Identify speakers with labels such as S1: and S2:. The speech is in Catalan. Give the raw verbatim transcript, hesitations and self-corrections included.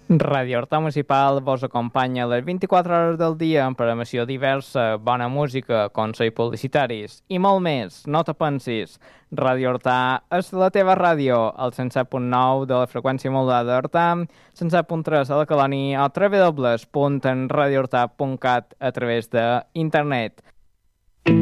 S1: Ràdio Horta Municipal vos acompanya les vint-i-quatre hores del dia amb programació diversa, bona música, consells publicitaris i molt més. No te pensis, Ràdio Horta és la teva ràdio, al cent set punt nou de la freqüència modulada d'Horta, cent set punt tres a la Colònia o w w w punt radio horta punt cat a través d'internet.